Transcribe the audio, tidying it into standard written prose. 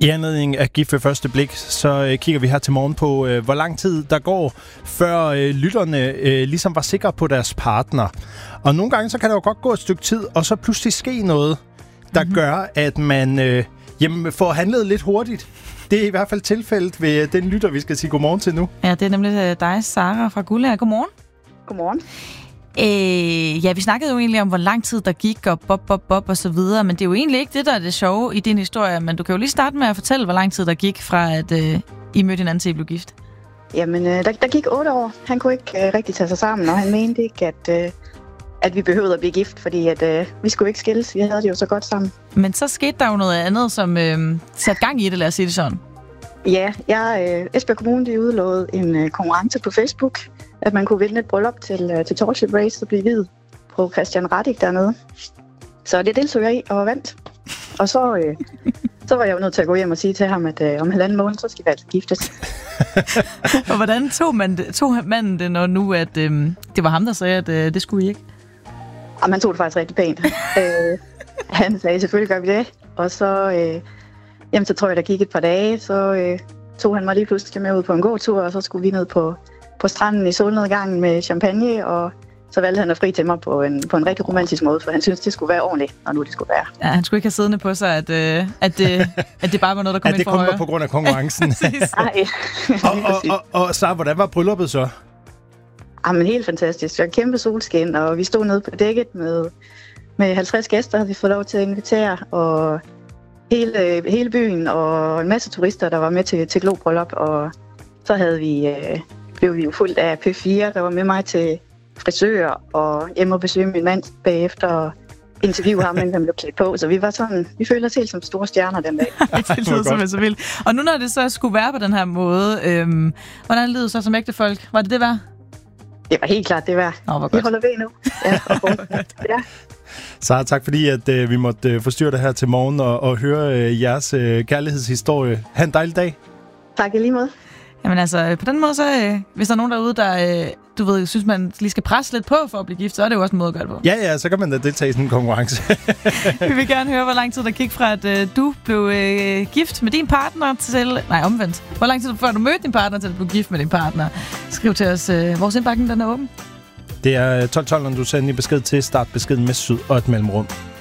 I anledning af Gift ved første blik, så kigger vi her til morgen på, hvor lang tid der går, før lytterne ligesom var sikre på deres partner. Og nogle gange, så kan der jo godt gå et stykke tid, og så pludselig ske noget, der gør, at man får handlet lidt hurtigt. Det er i hvert fald tilfældet ved den lytter, vi skal sige godmorgen til nu. Ja, det er nemlig dig, Sara fra Guldager. Godmorgen. Godmorgen. Ja, vi snakkede jo egentlig om, hvor lang tid der gik, og bob og så videre, men det er jo egentlig ikke det, der er det sjove i din historie, men du kan jo lige starte med at fortælle, hvor lang tid der gik fra, at I mødte hinanden til I blev gift. Jamen, der gik 8 år. Han kunne ikke rigtig tage sig sammen, og han mente ikke, at vi behøvede at blive gift, fordi at, vi skulle ikke skilles. Vi havde det jo så godt sammen. Men så skete der jo noget andet, som satte gang i det, lad os sige det sådan. Ja, Esbjerg Kommune, de udlovede en konkurrence på Facebook, at man kunne vinde et bryllup til Torship Race og blive viet på Christian Radich dernede. Så det deltog jeg i og vandt. Og så var jeg jo nødt til at gå hjem og sige til ham, at om 1,5 måned, så skal vi altså giftes. Og hvordan tog manden det, når nu at, det var ham, der sagde, at det skulle I ikke? Og man tog det faktisk rigtig pænt. Han sagde, selvfølgelig gør vi det. Og så, så tror jeg, der gik et par dage, så tog han mig lige pludselig med ud på en gåtur, og så skulle vi ned på stranden i solnedgangen med champagne, og så valgte han at fri til mig på en rigtig romantisk måde, for han synes det skulle være ordentligt, når nu det skulle være. Ja, han skulle ikke have siddende på sig, at det bare var noget, der kom ind for højre. At det kun var på grund af konkurrencen. Nej. og så, hvordan var brylluppet så? Jamen, helt fantastisk. Det var kæmpe solskin, og vi stod nede på dækket med 50 gæster, havde vi fået lov til at invitere, og hele byen, og en masse turister, der var med til globryllup, og så blev vi jo fuldt af P4, der var med mig til frisør, og hjemme og besøge min mand bagefter, og interviewe ham, inden han blev klædt på. Så vi følte os helt som store stjerner den dag. Det lyder simpelthen så vildt. Og nu når det så skulle være på den her måde, hvordan lød det så som ægtefolk? Var det værd? Det var helt klart det værd. Vi holder ved nu. Ja. Så tak fordi, at vi måtte forstyrre dig her til morgen og høre jeres kærlighedshistorie. Ha' en dejlig dag. Tak i lige måde. Jamen altså, på den måde så, hvis der er nogen derude, der, synes man lige skal presse lidt på for at blive gift, så er det jo også en måde at gøre det på. Ja, så kan man da deltage i sådan en konkurrence. Vi vil gerne høre, hvor lang tid der gik fra, at du blev gift med din partner til... Nej, omvendt. Hvor lang tid før du mødte din partner til at blive gift med din partner? Skriv til os. Vores indbakken, den er åben. Det er 12, når du sender en besked til start beskeden med syd og et mellemrum.